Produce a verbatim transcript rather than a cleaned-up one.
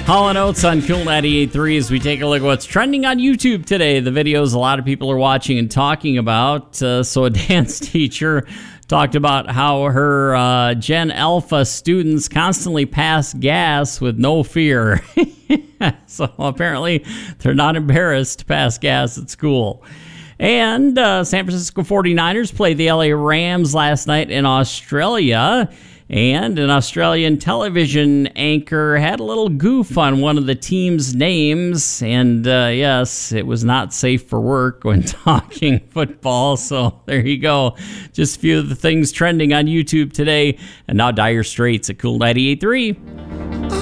Hall and Oates on Cool ninety-eight point three as we take a look at what's trending on YouTube today. The videos a lot of people are watching and talking about. Uh, so a dance teacher talked about how her uh, Gen Alpha students constantly pass gas with no fear. So apparently they're not embarrassed to pass gas at school. And uh, San Francisco forty-niners played the L A Rams last night in Australia. And an Australian television anchor had a little goof on one of the team's names. And uh, yes, it was not safe for work when talking football. So there you go. Just a few of the things trending on YouTube today. And now Dire Straits at Cool ninety-eight point three.